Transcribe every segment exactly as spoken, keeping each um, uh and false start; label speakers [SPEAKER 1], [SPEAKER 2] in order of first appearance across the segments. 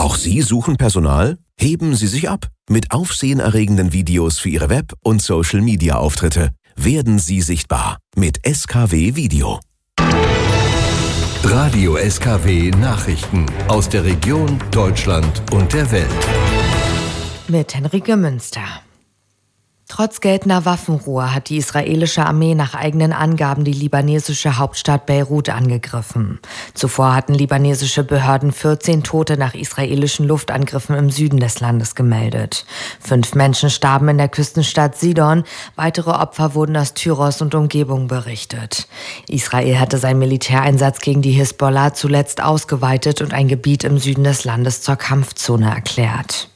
[SPEAKER 1] Auch Sie suchen Personal? Heben Sie sich ab mit aufsehenerregenden Videos für Ihre Web- und Social-Media-Auftritte. Werden Sie sichtbar mit S K W Video.
[SPEAKER 2] Radio S K W Nachrichten aus der Region, Deutschland und der Welt.
[SPEAKER 3] Mit Henrike Münster. Trotz geltender Waffenruhe hat die israelische Armee nach eigenen Angaben die libanesische Hauptstadt Beirut angegriffen. Zuvor hatten libanesische Behörden vierzehn Tote nach israelischen Luftangriffen im Süden des Landes gemeldet. Fünf Menschen starben in der Küstenstadt Sidon, weitere Opfer wurden aus Tyros und Umgebung berichtet. Israel hatte seinen Militäreinsatz gegen die Hisbollah zuletzt ausgeweitet und ein Gebiet im Süden des Landes zur Kampfzone erklärt.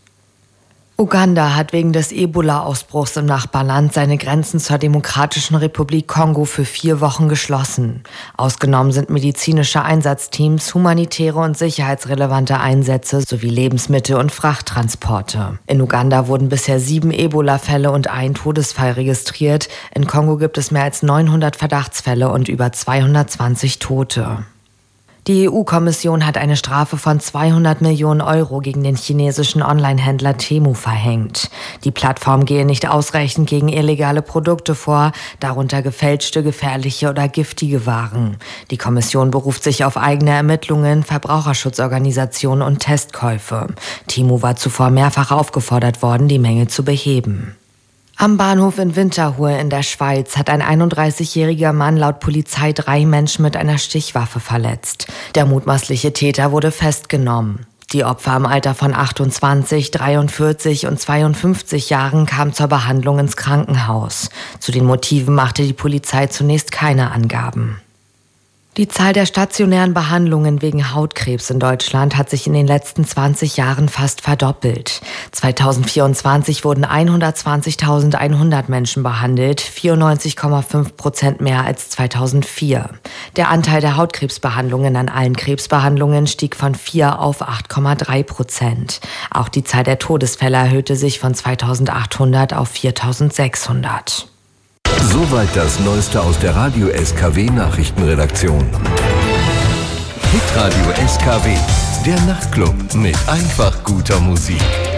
[SPEAKER 3] Uganda hat wegen des Ebola-Ausbruchs im Nachbarland seine Grenzen zur Demokratischen Republik Kongo für vier Wochen geschlossen. Ausgenommen sind medizinische Einsatzteams, humanitäre und sicherheitsrelevante Einsätze sowie Lebensmittel- und Frachttransporte. In Uganda wurden bisher sieben Ebola-Fälle und ein Todesfall registriert. In Kongo gibt es mehr als neunhundert Verdachtsfälle und über zweihundertzwanzig Tote. Die E U-Kommission hat eine Strafe von zweihundert Millionen Euro gegen den chinesischen Online-Händler Temu verhängt. Die Plattform gehe nicht ausreichend gegen illegale Produkte vor, darunter gefälschte, gefährliche oder giftige Waren. Die Kommission beruft sich auf eigene Ermittlungen, Verbraucherschutzorganisationen und Testkäufe. Temu war zuvor mehrfach aufgefordert worden, die Mängel zu beheben. Am Bahnhof in Winterthur in der Schweiz hat ein einunddreißigjähriger Mann laut Polizei drei Menschen mit einer Stichwaffe verletzt. Der mutmaßliche Täter wurde festgenommen. Die Opfer im Alter von achtundzwanzig, dreiundvierzig und zweiundfünfzig Jahren kamen zur Behandlung ins Krankenhaus. Zu den Motiven machte die Polizei zunächst keine Angaben. Die Zahl der stationären Behandlungen wegen Hautkrebs in Deutschland hat sich in den letzten zwanzig Jahren fast verdoppelt. zweitausendvierundzwanzig wurden hundertzwanzigtausendeinhundert Menschen behandelt, vierundneunzig Komma fünf Prozent mehr als zweitausendvier. Der Anteil der Hautkrebsbehandlungen an allen Krebsbehandlungen stieg von vier auf acht Komma drei Prozent. Auch die Zahl der Todesfälle erhöhte sich von zweitausendachthundert auf viertausendsechshundert.
[SPEAKER 2] Soweit das Neueste aus der Radio S K W Nachrichtenredaktion. Hitradio S K W, der Nachtclub mit einfach guter Musik.